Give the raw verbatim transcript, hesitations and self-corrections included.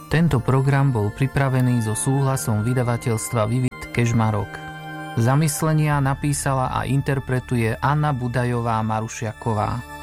Tento program bol pripravený so súhlasom vydavateľstva Vivid Kežmarok. Zamyslenia napísala a interpretuje Anna Budajová Marušiaková.